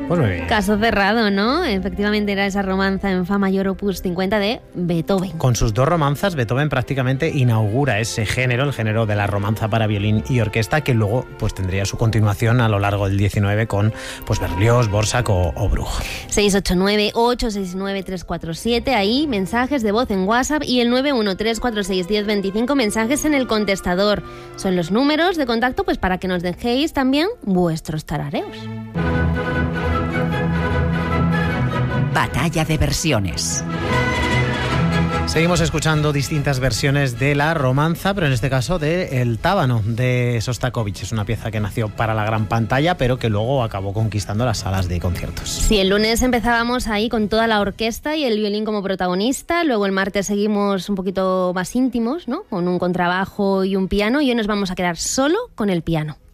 Pues muy bien. Caso cerrado, ¿no? Efectivamente era esa romanza en fa mayor opus 50 de Beethoven. Con sus 2 romanzas, Beethoven prácticamente inaugura ese género, el género de la romanza para violín y orquesta, que luego pues tendría su continuación a lo largo del 19 con pues Berlioz, Dvořák o Bruch. 689-869-347, ahí mensajes de voz en WhatsApp, y el 913461025, mensajes en el contestador. Son los números de contacto pues para que nos dejéis también vuestros tarareos. Batalla de versiones. Seguimos escuchando distintas versiones de la romanza, pero en este caso de El Tábano, de Sostakovich. Es una pieza que nació para la gran pantalla, pero que luego acabó conquistando las salas de conciertos. Sí, el lunes empezábamos ahí con toda la orquesta y el violín como protagonista. Luego el martes seguimos un poquito más íntimos, ¿no? Con un contrabajo y un piano. Y hoy nos vamos a quedar solo con el piano.